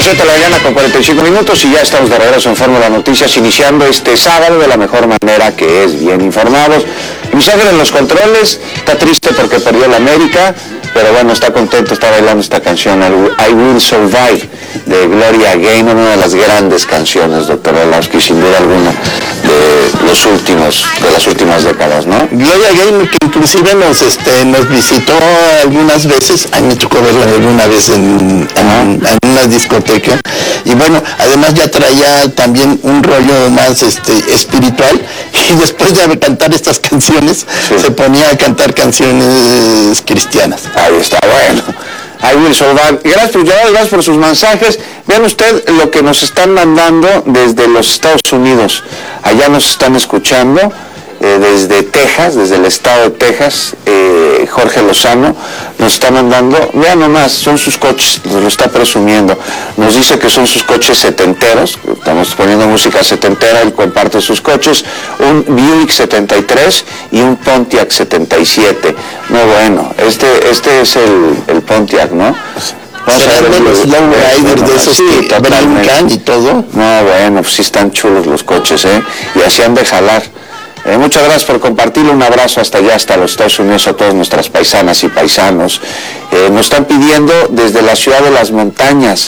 7 de la mañana con 45 minutos y ya estamos de regreso en Fórmula Noticias, iniciando este sábado de la mejor manera, que es bien informados. Luis Ángel en los controles, está triste porque perdió la América, pero bueno, está contento, está bailando esta canción, I Will Survive, de Gloria Gaynor, una de las grandes canciones, doctor Orlowski, sin duda alguna, de las últimas décadas, ¿no? Gloria Gaynor, que inclusive nos visitó algunas veces, a mí me tocó verla alguna vez en una discoteca, y bueno, además ya traía también un rollo más espiritual, y después de cantar estas canciones, sí, se ponía a cantar canciones cristianas. Ahí está, bueno. I Will Survive. Gracias por sus mensajes. Vean usted lo que nos están mandando desde los Estados Unidos. Allá nos están escuchando, desde Texas, desde el estado de Texas. Jorge Lozano nos está mandando, vean nomás, son sus coches, nos lo está presumiendo. Nos dice que son sus coches setenteros, estamos poniendo música setentera, él comparte sus coches, un Buick 73 y un Pontiac 77. No, bueno, este es el Pontiac, ¿no? ¿Serán de los lowriders de esos que brincan y todo? No, bueno, pues sí están chulos los coches, y así han de jalar. Muchas gracias por compartirlo, un abrazo hasta allá, hasta los Estados Unidos, a todas nuestras paisanas y paisanos. Nos están pidiendo desde la ciudad de las montañas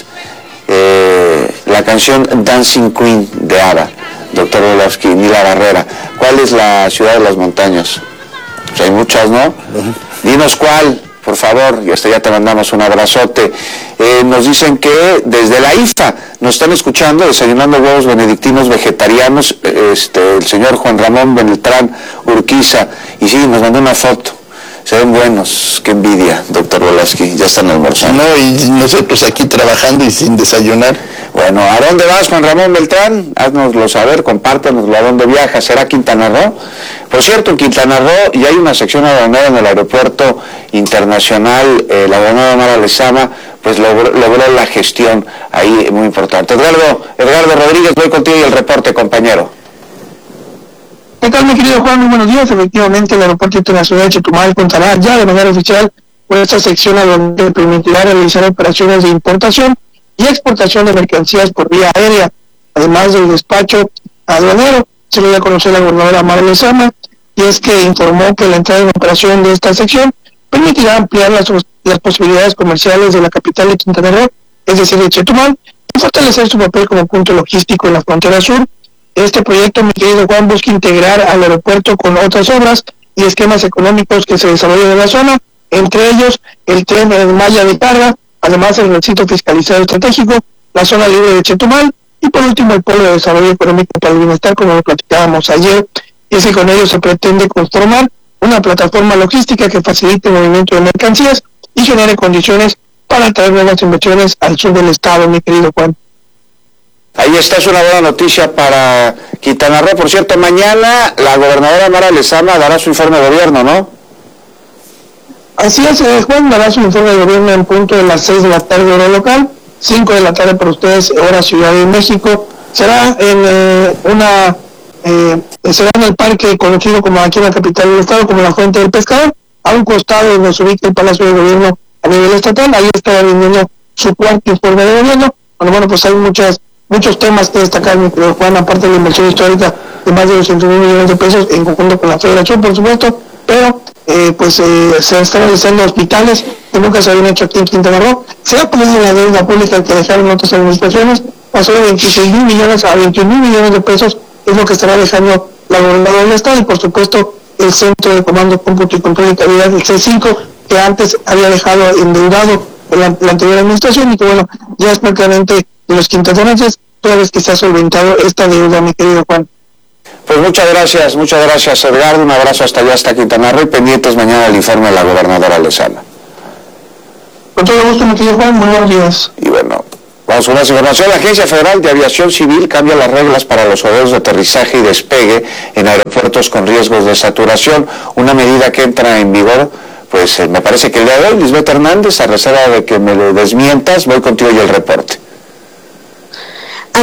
la canción Dancing Queen de ABBA, doctor Orlowski, Mila Barrera. ¿Cuál es la ciudad de las montañas? Pues hay muchas, ¿no? Dinos cuál, por favor, y hasta ya te mandamos un abrazote. Nos dicen que desde la IFA nos están escuchando, desayunando huevos benedictinos vegetarianos, el señor Juan Ramón Beltrán Urquiza, y sí, nos mandó una foto. Se ven buenos, qué envidia, doctor Orlowski, ya están almorzando. No, y nosotros aquí trabajando y sin desayunar. Bueno, ¿a dónde vas, Juan Ramón Beltrán? Haznoslo saber, compártanoslo, ¿a dónde viajas? ¿Será Quintana Roo? Por cierto, en Quintana Roo ya hay una sección aduanera en el aeropuerto internacional, la aduanera Mara Lezama, pues logró la gestión ahí muy importante. Edgardo Rodríguez, voy contigo y el reporte, compañero. ¿Qué tal, mi querido Juan? Muy buenos días. Efectivamente, el Aeropuerto Internacional de Chetumal contará ya de manera oficial con esta sección a donde permitirá realizar operaciones de importación y exportación de mercancías por vía aérea, además del despacho aduanero. Se lo dio a conocer la gobernadora Mara Lezama, y es que informó que la entrada en operación de esta sección permitirá ampliar las posibilidades comerciales de la capital de Quintana Roo, es decir, de Chetumal, y fortalecer su papel como punto logístico en la frontera sur. Este proyecto, mi querido Juan, busca integrar al aeropuerto con otras obras y esquemas económicos que se desarrollan en la zona, entre ellos el tren en Maya de carga, además el recinto fiscalizado estratégico, la zona libre de Chetumal, y por último el polo de desarrollo económico para el bienestar, como lo platicábamos ayer. Y es que con ello se pretende conformar una plataforma logística que facilite el movimiento de mercancías y genere condiciones para atraer nuevas inversiones al sur del estado, mi querido Juan. Ahí está, es una buena noticia para Quintana Roo. Por cierto, mañana la gobernadora Mara Lezama dará su informe de gobierno, ¿no? Así es, Juan, dará su informe de gobierno en punto de las 6 de la tarde hora local, 5 de la tarde para ustedes, hora Ciudad de México. Será será en el parque conocido como aquí en la capital del estado como la Fuente del Pescador, a un costado donde se ubica el Palacio de Gobierno a nivel estatal. Ahí está vendiendo su cuarto informe de gobierno. Bueno, pues hay muchos temas que destacar, mi querido Juan, aparte de la inversión histórica de más de 200,000 millones de pesos en conjunto con la Federación, por supuesto, pero se están realizando hospitales que nunca se habían hecho aquí en Quintana Roo. Se ha podido la deuda pública que dejaron otras administraciones, pasó de 26,000 millones a 21,000 millones de pesos, es lo que estará dejando la gobernadora del estado, y por supuesto el Centro de Comando, Cómputo y Control de Calidad, el C5, que antes había dejado endeudado la anterior administración, y que bueno, ya es prácticamente de los quintanarroenses toda vez que se ha solventado esta deuda, mi querido Juan. Pues muchas gracias, Edgardo, un abrazo hasta allá, hasta Quintana Roo, y pendientes mañana el informe de la gobernadora Lezama. Con todo gusto, mi querido Juan, muy buenos días. Y bueno, vamos con más información. La Agencia Federal de Aviación Civil cambia las reglas para los horarios de aterrizaje y despegue en aeropuertos con riesgos de saturación, una medida que entra en vigor, pues me parece que el día de hoy. Lisbeth Hernández, a reserva de que me lo desmientas, voy contigo y el reporte.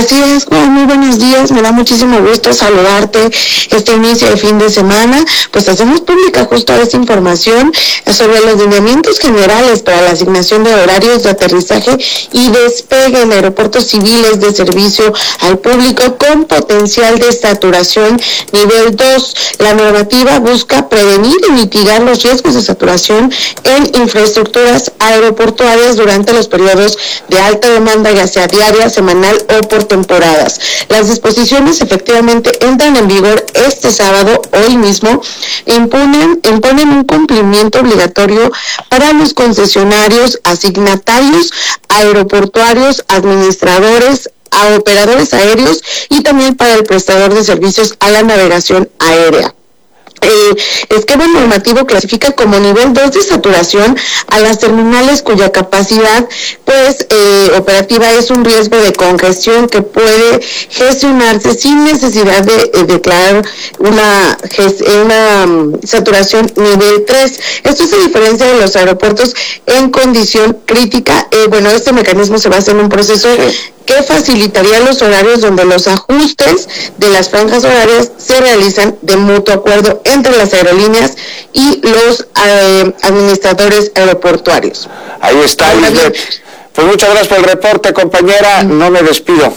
Así es, Juan, muy buenos días, me da muchísimo gusto saludarte este inicio de fin de semana. Pues hacemos pública justo esta información sobre los lineamientos generales para la asignación de horarios de aterrizaje y despegue en aeropuertos civiles de servicio al público con potencial de saturación nivel 2. La normativa busca prevenir y mitigar los riesgos de saturación en infraestructuras aeroportuarias durante los periodos de alta demanda, ya sea diaria, semanal o por temporadas. Las disposiciones efectivamente entran en vigor este sábado, hoy mismo, imponen un cumplimiento obligatorio para los concesionarios, asignatarios aeroportuarios, administradores, a operadores aéreos y también para el prestador de servicios a la navegación aérea. El esquema normativo clasifica como nivel 2 de saturación a las terminales cuya capacidad operativa es un riesgo de congestión que puede gestionarse sin necesidad de declarar una saturación nivel 3. Esto es a diferencia de los aeropuertos en condición crítica. Este mecanismo se basa en un proceso que facilitaría los horarios donde los ajustes de las franjas horarias se realizan de mutuo acuerdo entre las aerolíneas y los administradores aeroportuarios. Ahí está, Lisbeth. Pues muchas gracias por el reporte, compañera. No me despido.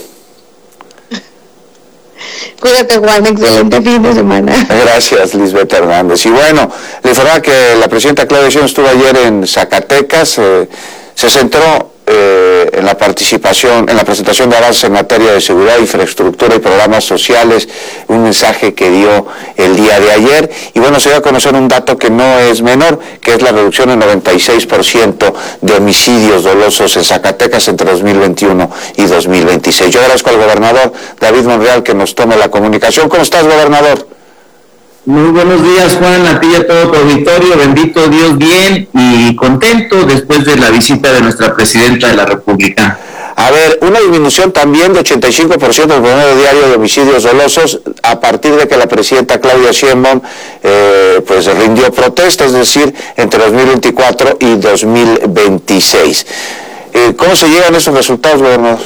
Cuídate, Juan. Excelente fin de semana. Gracias, Lisbeth Hernández. Y bueno, le informaba que la presidenta Claudia Sheinbaum estuvo ayer en Zacatecas. Se centró en la presentación de avances en materia de seguridad, infraestructura y programas sociales, un mensaje que dio el día de ayer. Y bueno, se dio a conocer un dato que no es menor, que es la reducción en 96% de homicidios dolosos en Zacatecas entre 2021 y 2026. Yo agradezco al gobernador David Monreal que nos tome la comunicación. ¿Cómo estás, gobernador? Muy buenos días, Juan, a ti y a todo tu auditorio. Bendito Dios, bien y contento después de la visita de nuestra presidenta de la República. A ver, una disminución también de 85% del promedio diario de homicidios dolosos a partir de que la presidenta Claudia Sheinbaum rindió protesta, es decir, entre 2024 y 2026. ¿Cómo se llegan esos resultados, gobernador?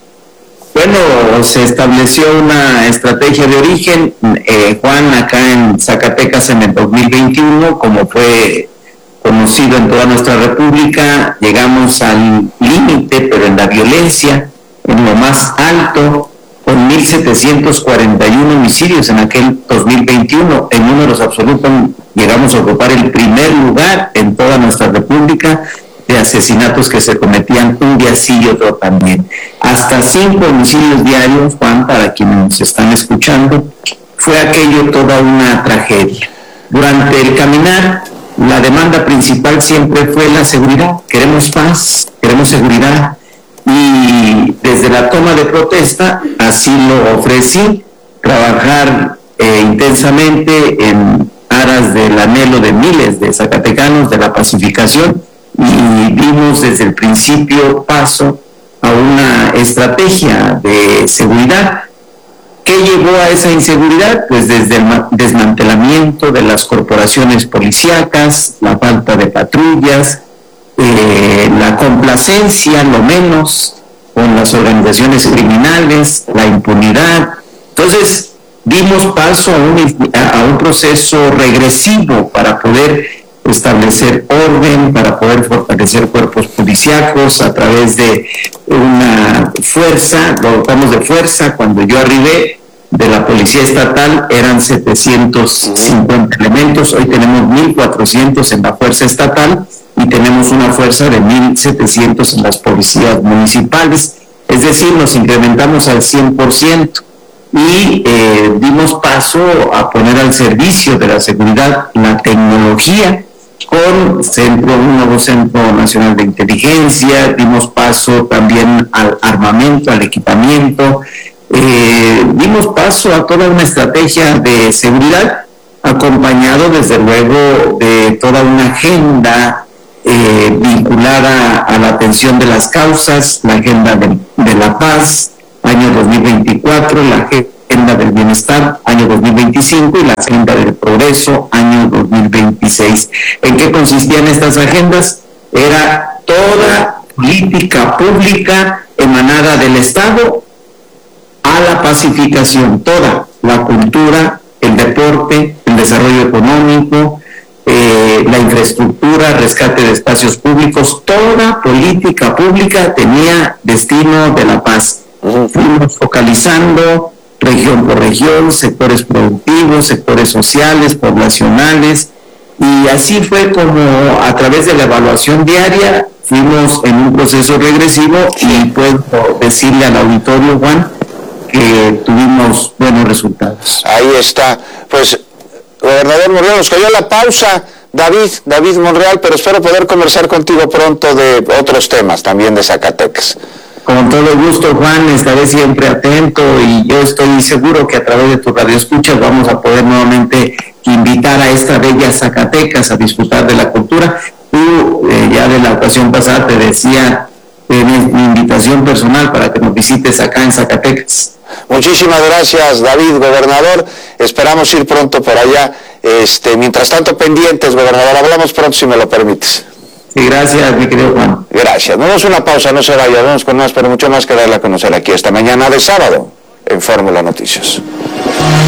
Bueno, se estableció una estrategia de origen, Juan, acá en Zacatecas en el 2021, como fue conocido en toda nuestra república. Llegamos al límite, pero en la violencia, en lo más alto, con 1.741 homicidios en aquel 2021. En números absolutos llegamos a ocupar el primer lugar en toda nuestra república de asesinatos que se cometían un día sí y otro también. Hasta 5 homicidios diarios, Juan, para quienes nos están escuchando. Fue aquello toda una tragedia. Durante el caminar, la demanda principal siempre fue la seguridad. Queremos paz, queremos seguridad. Y desde la toma de protesta, así lo ofrecí, trabajar intensamente en aras del anhelo de miles de zacatecanos de la pacificación, y dimos desde el principio paso a una estrategia de seguridad. ¿Qué llevó a esa inseguridad? Pues desde el desmantelamiento de las corporaciones policíacas, la falta de patrullas, la complacencia, lo menos, con las organizaciones criminales, la impunidad. Entonces, dimos paso a un proceso regresivo para poder establecer orden, para poder fortalecer cuerpos policíacos a través de una fuerza. Lo dotamos de fuerza. Cuando yo arribé de la Policía Estatal eran 750 elementos, hoy tenemos 1.400 en la Fuerza Estatal y tenemos una fuerza de 1.700 en las policías municipales, es decir, nos incrementamos al 100%. Y dimos paso a poner al servicio de la seguridad la tecnología con un nuevo Centro Nacional de Inteligencia. Dimos paso también al armamento, al equipamiento, dimos paso a toda una estrategia de seguridad, acompañado desde luego de toda una agenda vinculada a la atención de las causas, la agenda de la paz, año 2024, la agenda del bienestar, año 2025, y la agenda del progreso, año 2026. ¿En qué consistían estas agendas? Era toda política pública emanada del Estado a la pacificación, toda la cultura, el deporte, el desarrollo económico, la infraestructura, rescate de espacios públicos, toda política pública tenía destino de la paz. Fuimos focalizando región por región, sectores productivos, sectores sociales, poblacionales, y así fue como a través de la evaluación diaria fuimos en un proceso regresivo, y puedo decirle al auditorio, Juan, que tuvimos buenos resultados. Ahí está. Pues, gobernador Monreal, nos cayó la pausa, David Monreal, pero espero poder conversar contigo pronto de otros temas, también de Zacatecas. Con todo gusto, Juan, estaré siempre atento, y yo estoy seguro que a través de tu radioescuchas vamos a poder nuevamente invitar a esta bella Zacatecas a disfrutar de la cultura. Tú, ya de la ocasión pasada te decía, tienes mi invitación personal para que nos visites acá en Zacatecas. Muchísimas gracias, David, gobernador. Esperamos ir pronto por allá. Mientras tanto, pendientes, gobernador. Hablamos pronto, si me lo permites. Sí, gracias, mi querido Juan. Gracias. Vamos a una pausa, no se vaya. Vamos con más, pero mucho más que darle a conocer aquí esta mañana de sábado en Fórmula Noticias.